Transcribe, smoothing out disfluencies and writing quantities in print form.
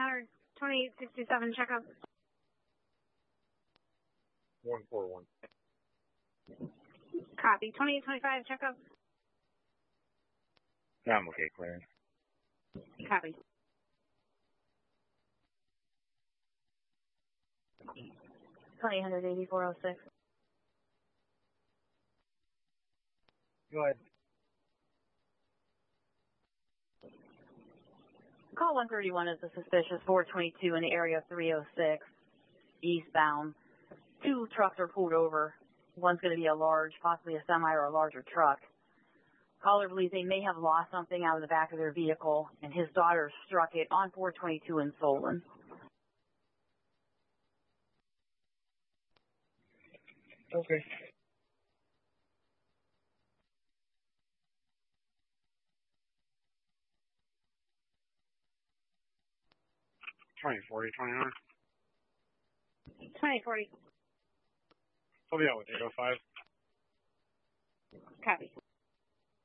Hunter, 2867, checkup. 141. Copy. 2825, checkup. I'm okay, Clarence. Copy. $2,884.06. Go ahead. Call 131 is a suspicious 422 in the area of 306 eastbound. 2 trucks are pulled over. One's going to be a large, possibly a semi or a larger truck. Caller believes they may have lost something out of the back of their vehicle, and his daughter struck it on 422 in Solon. Okay. $2040, 29. 2040. I'll be out with 805. Copy.